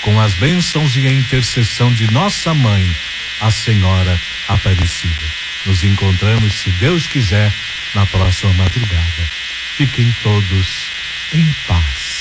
com as bênçãos e a intercessão de nossa mãe, a Senhora Aparecida. Nos encontramos, se Deus quiser, na próxima madrugada. Fiquem todos em paz.